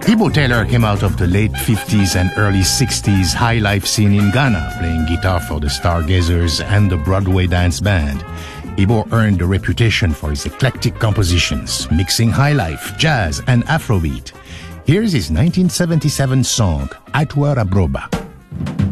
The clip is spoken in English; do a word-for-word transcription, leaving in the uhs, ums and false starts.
Ibo Taylor came out of the late fifties and early sixties high life scene in Ghana, playing guitar for the Stargazers and the Broadway Dance Band. Ibo earned a reputation for his eclectic compositions, mixing high life, jazz, and Afrobeat. Here's his nineteen seventy-seven song, Atwa Rabroba.